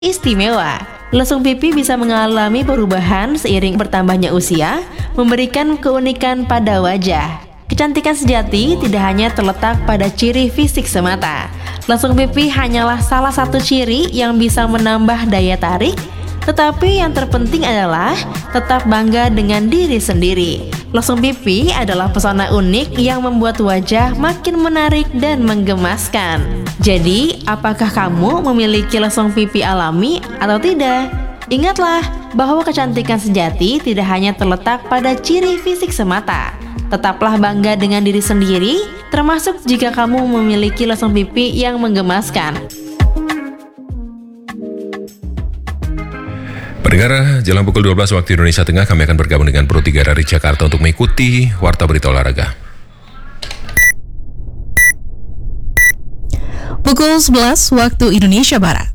istimewa. Lesung pipi bisa mengalami perubahan seiring bertambahnya usia, memberikan keunikan pada wajah. Kecantikan sejati tidak hanya terletak pada ciri fisik semata. Lesung pipi hanyalah salah satu ciri yang bisa menambah daya tarik, tetapi yang terpenting adalah tetap bangga dengan diri sendiri. Lesung pipi adalah pesona unik yang membuat wajah makin menarik dan menggemaskan. Jadi, apakah kamu memiliki lesung pipi alami atau tidak? Ingatlah bahwa kecantikan sejati tidak hanya terletak pada ciri fisik semata. Tetaplah bangga dengan diri sendiri, termasuk jika kamu memiliki lesung pipi yang menggemaskan. Pendengar, jelang pukul 12 waktu Indonesia Tengah, kami akan bergabung dengan Pro 3 dari Jakarta untuk mengikuti Warta Berita Olahraga. Pukul 11 waktu Indonesia Barat.